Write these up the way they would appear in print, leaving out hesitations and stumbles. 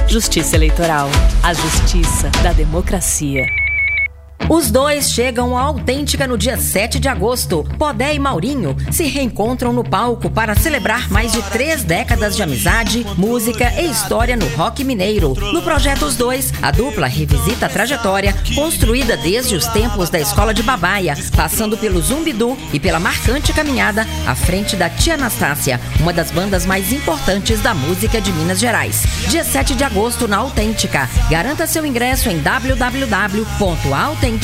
Justiça Eleitoral, a justiça da democracia. Os dois chegam à Autêntica no dia 7 de agosto. Podé e Maurinho se reencontram no palco para celebrar mais de 3 décadas de amizade, música e história no rock mineiro. No projeto Os Dois, a dupla revisita a trajetória construída desde os tempos da Escola de Babaia, passando pelo Zumbidu e pela marcante caminhada à frente da Tia Anastácia, uma das bandas mais importantes da música de Minas Gerais. Dia 7 de agosto na Autêntica. Garanta seu ingresso em www.autêntica.com.br.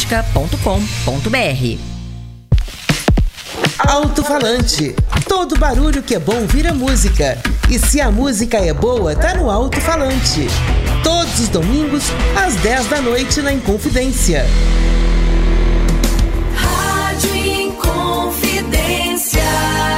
Alto-falante. Todo barulho que é bom vira música. E se a música é boa, tá no alto-falante. Todos os domingos, às 10 da noite, na Inconfidência. Rádio Inconfidência.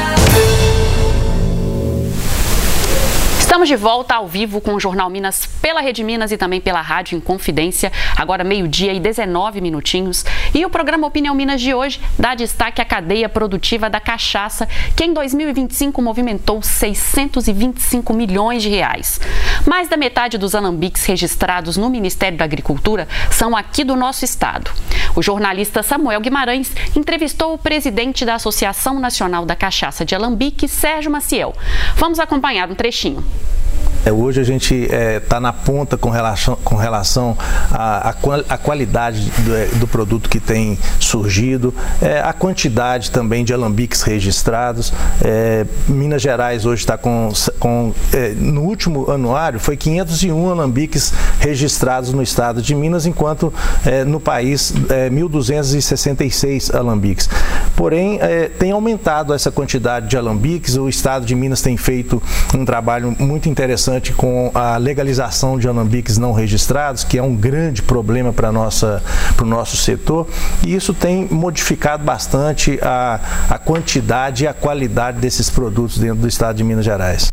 Estamos de volta ao vivo com o Jornal Minas pela Rede Minas e também pela Rádio Inconfidência, agora 12h e 19 minutinhos. E o programa Opinião Minas de hoje dá destaque à cadeia produtiva da cachaça, que em 2025 movimentou 625 milhões de reais. Mais da metade dos alambiques registrados no Ministério da Agricultura são aqui do nosso estado. O jornalista Samuel Guimarães entrevistou o presidente da Associação Nacional da Cachaça de Alambique, Sérgio Maciel. Vamos acompanhar um trechinho. Hoje a gente está na ponta com relação à qualidade do produto que tem surgido, a quantidade também de alambiques registrados. Minas Gerais hoje está no último anuário foi 501 alambiques registrados no estado de Minas, enquanto no país 1.266 alambiques. Porém, tem aumentado essa quantidade de alambiques. O estado de Minas tem feito um trabalho muito interessante com a legalização de alambiques não registrados, que é um grande problema para o nosso setor, e isso tem modificado bastante a quantidade e a qualidade desses produtos dentro do estado de Minas Gerais.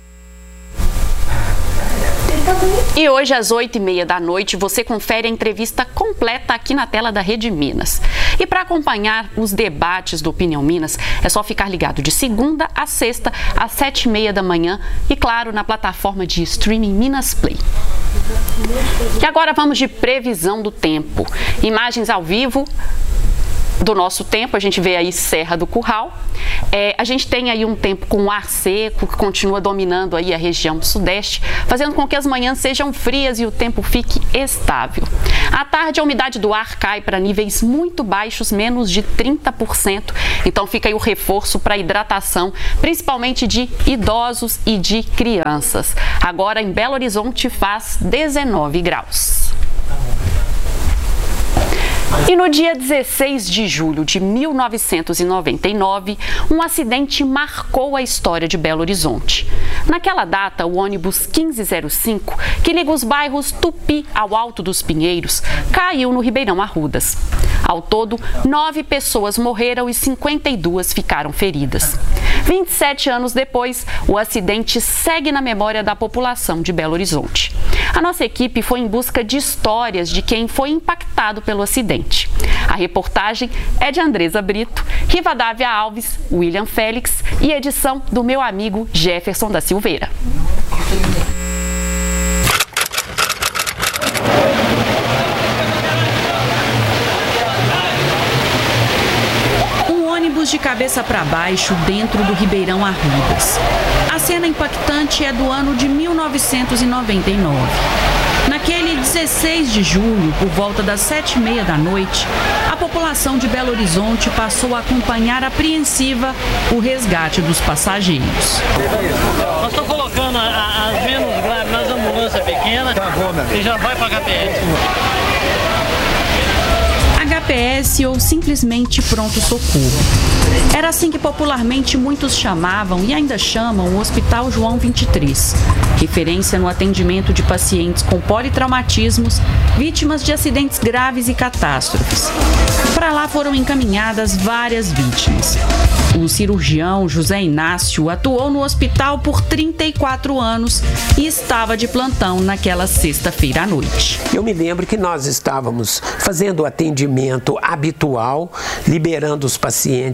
E hoje, às 8h30 da noite, você confere a entrevista completa aqui na tela da Rede Minas. E para acompanhar os debates do Opinião Minas, é só ficar ligado de segunda a sexta, às 7h30 da manhã e, claro, na plataforma de streaming Minas Play. E agora vamos de previsão do tempo. Imagens ao vivo do nosso tempo, a gente vê aí Serra do Curral. A gente tem aí um tempo com ar seco, que continua dominando aí a região sudeste, fazendo com que as manhãs sejam frias e o tempo fique estável. À tarde, a umidade do ar cai para níveis muito baixos, menos de 30%. Então fica aí o reforço para a hidratação, principalmente de idosos e de crianças. Agora, em Belo Horizonte, faz 19 graus. E no dia 16 de julho de 1999, um acidente marcou a história de Belo Horizonte. Naquela data, o ônibus 1505, que liga os bairros Tupi ao Alto dos Pinheiros, caiu no Ribeirão Arrudas. Ao todo, 9 pessoas morreram e 52 ficaram feridas. 27 anos depois, o acidente segue na memória da população de Belo Horizonte. A nossa equipe foi em busca de histórias de quem foi impactado pelo acidente. A reportagem é de Andresa Brito, Rivadavia Alves, William Félix e edição do meu amigo Jefferson da Silveira. De cabeça para baixo dentro do Ribeirão Arrudas. A cena impactante é do ano de 1999. Naquele 16 de julho, por volta das 7h30 da noite, a população de Belo Horizonte passou a acompanhar apreensiva o resgate dos passageiros. Nós estamos colocando as menos graves nas ambulâncias pequenas e já vai para a HPS. HPS ou simplesmente Pronto Socorro. Era assim que popularmente muitos chamavam e ainda chamam o Hospital João 23, referência no atendimento de pacientes com politraumatismos, vítimas de acidentes graves e catástrofes. Para lá foram encaminhadas várias vítimas. O cirurgião José Inácio atuou no hospital por 34 anos e estava de plantão naquela sexta-feira à noite. Eu me lembro que nós estávamos fazendo o atendimento habitual, liberando os pacientes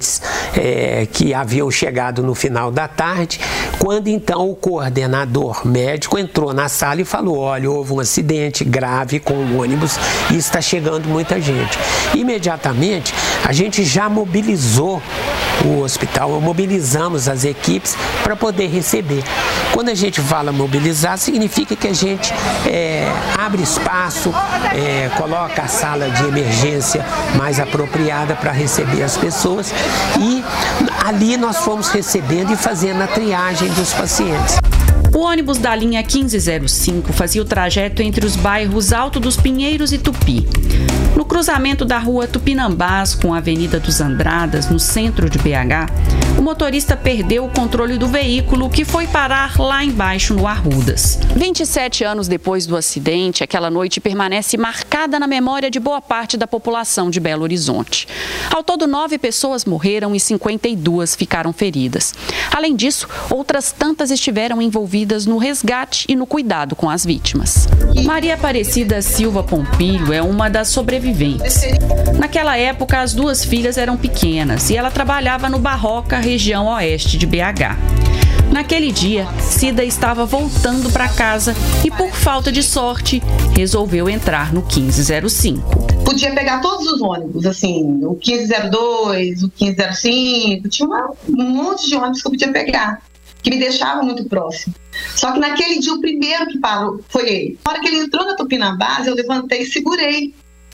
que haviam chegado no final da tarde, quando então o coordenador médico entrou na sala e falou: olha, houve um acidente grave com o ônibus e está chegando muita gente. Imediatamente a gente já mobilizou o hospital, mobilizamos as equipes para poder receber. Quando a gente fala mobilizar, significa que a gente abre espaço, coloca a sala de emergência mais apropriada para receber as pessoas, e ali nós fomos recebendo e fazendo a triagem dos pacientes. O ônibus da linha 1505 fazia o trajeto entre os bairros Alto dos Pinheiros e Tupi. No cruzamento da rua Tupinambás com a Avenida dos Andradas, no centro de BH, o motorista perdeu o controle do veículo, que foi parar lá embaixo no Arrudas. 27 anos depois do acidente, aquela noite permanece marcada na memória de boa parte da população de Belo Horizonte. Ao todo, 9 pessoas morreram e 52 ficaram feridas. Além disso, outras tantas estiveram envolvidas no resgate e no cuidado com as vítimas. Maria Aparecida Silva Pompilho é uma das sobreviventes. Naquela época, as 2 filhas eram pequenas e ela trabalhava no Barroca, região oeste de BH. Naquele dia, Cida estava voltando para casa e, por falta de sorte, resolveu entrar no 1505. Podia pegar todos os ônibus, assim, o 1502, o 1505, tinha um monte de ônibus que eu podia pegar, que me deixava muito próximo. Só que naquele dia, o primeiro que parou foi ele. Na hora que ele entrou na Tupinambás, eu levantei e segurei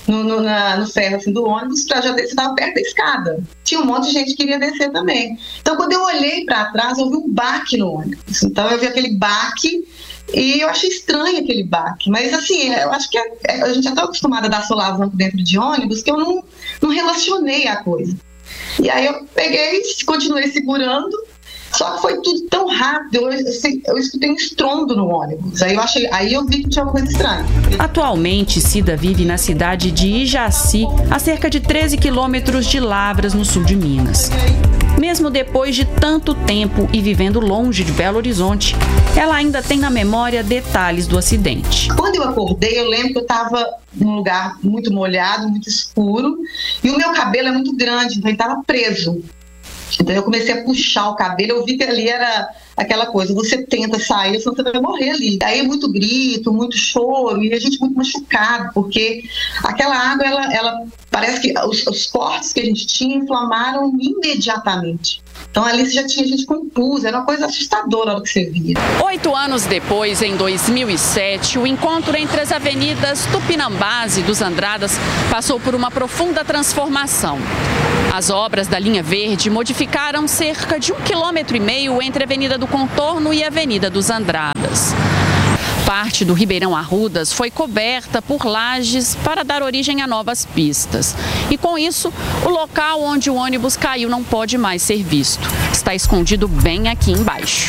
no ferro assim, do ônibus para já descer, estava perto da escada. Tinha um monte de gente que queria descer também. Então, quando eu olhei para trás, eu vi um baque no ônibus. Então, eu vi aquele baque e eu achei estranho aquele baque. Mas, assim, eu acho que a gente é tão acostumada a dar solavanco dentro de ônibus que eu não relacionei a coisa. E aí eu peguei, continuei segurando. Só que foi tudo tão rápido, eu escutei um estrondo no ônibus. Aí eu vi que tinha uma coisa estranha. Atualmente, Cida vive na cidade de Ijaci, a cerca de 13 quilômetros de Lavras, no sul de Minas. Mesmo depois de tanto tempo e vivendo longe de Belo Horizonte, ela ainda tem na memória detalhes do acidente. Quando eu acordei, eu lembro que eu estava num lugar muito molhado, muito escuro, e o meu cabelo é muito grande, então ele estava preso. Então eu comecei a puxar o cabelo, eu vi que ali era aquela coisa, você tenta sair, senão você vai morrer ali. Aí muito grito, muito choro, e a gente muito machucado, porque aquela água, ela parece que os cortes que a gente tinha inflamaram imediatamente. Então ali já tinha gente com pus, era uma coisa assustadora a hora que você via. 8 anos depois, em 2007, o encontro entre as avenidas Tupinambás e dos Andradas passou por uma profunda transformação. As obras da linha verde modificaram cerca de 1,5 km entre a Avenida do Contorno e a Avenida dos Andradas. Parte do Ribeirão Arrudas foi coberta por lajes para dar origem a novas pistas. E com isso, o local onde o ônibus caiu não pode mais ser visto. Está escondido bem aqui embaixo.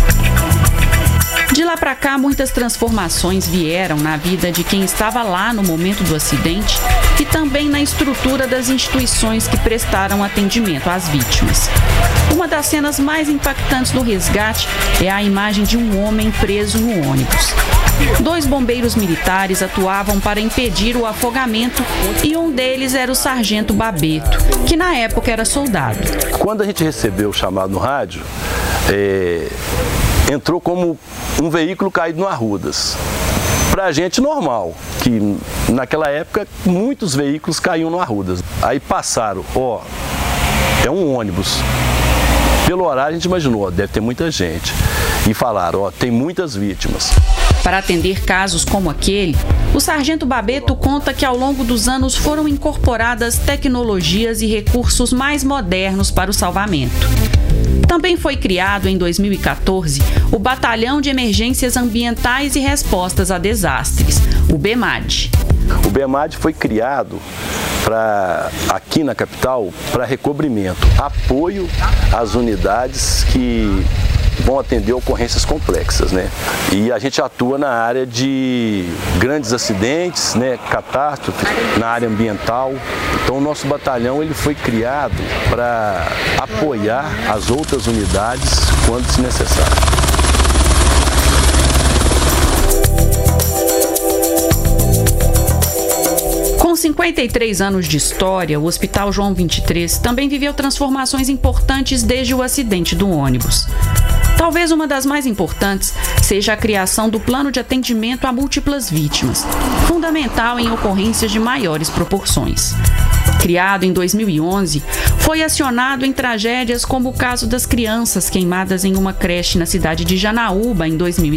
De lá para cá, muitas transformações vieram na vida de quem estava lá no momento do acidente e também na estrutura das instituições que prestaram atendimento às vítimas. Uma das cenas mais impactantes do resgate é a imagem de um homem preso no ônibus. 2 bombeiros militares atuavam para impedir o afogamento e um deles era o sargento Babeto, que na época era soldado. Quando a gente recebeu o chamado no rádio, entrou como um veículo caído no Arrudas. Pra gente normal, que naquela época muitos veículos caíam no Arrudas. Aí passaram, é um ônibus. Pelo horário a gente imaginou, deve ter muita gente. E falaram, tem muitas vítimas. Para atender casos como aquele, o sargento Babeto conta que ao longo dos anos foram incorporadas tecnologias e recursos mais modernos para o salvamento. Também foi criado em 2014 o Batalhão de Emergências Ambientais e Respostas a Desastres, o BEMAD. O BEMAD foi criado aqui na capital para recobrimento, apoio às unidades que vão atender ocorrências complexas, né? E a gente atua na área de grandes acidentes, né? Catástrofes, na área ambiental. Então o nosso batalhão ele foi criado para apoiar as outras unidades quando se necessário. Com 53 anos de história, o Hospital João 23 também viveu transformações importantes desde o acidente do ônibus. Talvez uma das mais importantes seja a criação do plano de atendimento a múltiplas vítimas, fundamental em ocorrências de maiores proporções. Criado em 2011, foi acionado em tragédias como o caso das crianças queimadas em uma creche na cidade de Janaúba em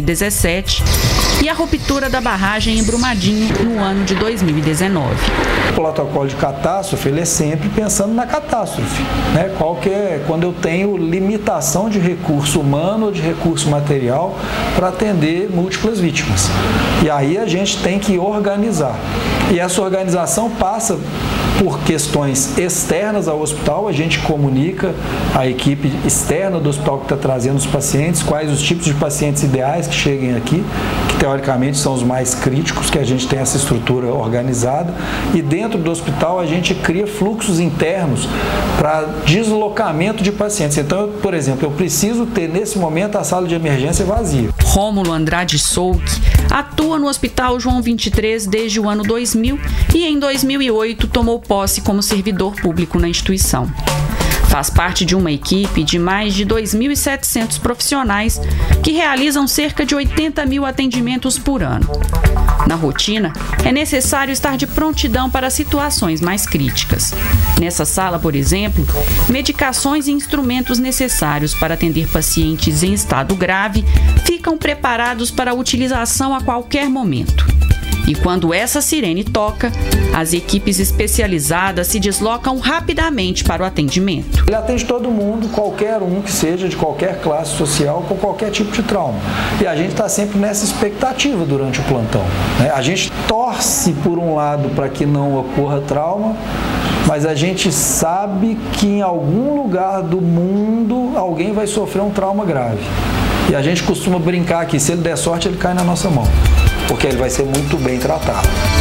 2017 e a ruptura da barragem em Brumadinho no ano de 2019. O protocolo de catástrofe, ele é sempre pensando na catástrofe, né? Quando eu tenho limitação de recurso humano ou de recurso material para atender múltiplas vítimas. E aí a gente tem que organizar. E essa organização passa por questões externas ao hospital, a gente comunica a equipe externa do hospital que está trazendo os pacientes, quais os tipos de pacientes ideais que cheguem aqui, que teoricamente são os mais críticos, que a gente tem essa estrutura organizada, e dentro do hospital a gente cria fluxos internos para deslocamento de pacientes. Então, por exemplo, eu preciso ter nesse momento a sala de emergência vazia. Rômulo Andrade Souque atua no Hospital João 23 desde o ano 2000 e em 2008 tomou posse como servidor público na instituição. Faz parte de uma equipe de mais de 2.700 profissionais que realizam cerca de 80 mil atendimentos por ano. Na rotina, é necessário estar de prontidão para situações mais críticas. Nessa sala, por exemplo, medicações e instrumentos necessários para atender pacientes em estado grave ficam preparados para utilização a qualquer momento. E quando essa sirene toca, as equipes especializadas se deslocam rapidamente para o atendimento. Ele atende todo mundo, qualquer um que seja, de qualquer classe social, com qualquer tipo de trauma. E a gente está sempre nessa expectativa durante o plantão, né? A gente torce por um lado para que não ocorra trauma, mas a gente sabe que em algum lugar do mundo alguém vai sofrer um trauma grave. E a gente costuma brincar que se ele der sorte, ele cai na nossa mão, porque ele vai ser muito bem tratado.